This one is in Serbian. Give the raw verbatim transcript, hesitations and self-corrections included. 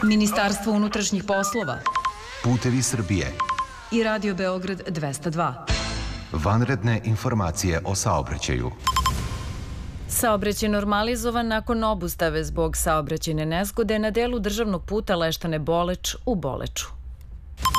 Ministarstvo unutrašnjih poslova Putevi Srbije i Radio Beograd dvesta dva. Vanredne informacije o saobraćaju. Saobraćaj normalizovan nakon obustave zbog saobraćajne nezgode na delu državnog puta Leštane-Boleč u Boleču.